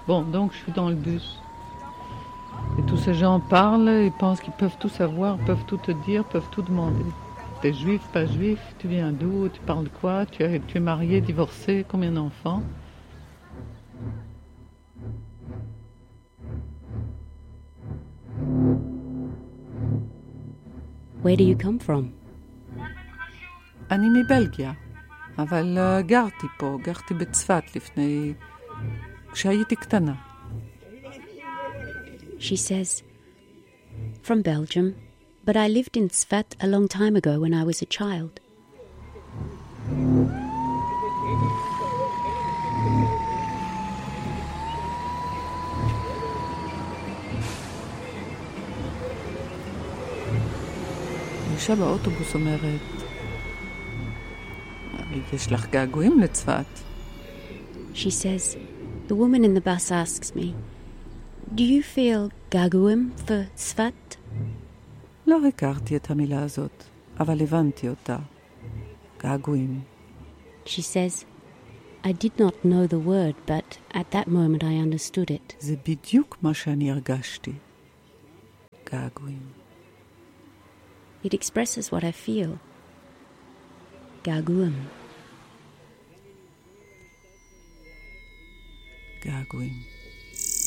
Bon, donc je suis dans le bus. Et tous ces gens parlent, ils pensent qu'ils peuvent tout savoir, peuvent tout te dire, peuvent tout demander. T'es juif, pas juif, tu viens d'où, tu parles de quoi, tu es marié, divorcé, combien d'enfants? Where do you come from? אני מבלגיה, אבל גרתי פה, גרתי בצפת לפני... כשהייתי קטנה. She says, from Belgium, but I lived in Tzfat a long time ago when I was a child. אישה באוטובוס אומרת, יש לך געגועים לצפת? She says, the woman in the bus asks me, do you feel gaguim for Tzfat? לא הכרתי את המילה הזאת, אבל הבנתי אותה. געגועים. She says, I did not know the word, but at that moment I understood it. זה בדיוק מה שאני הרגשתי. געגועים. It expresses what I feel. Gaguim. געגועים.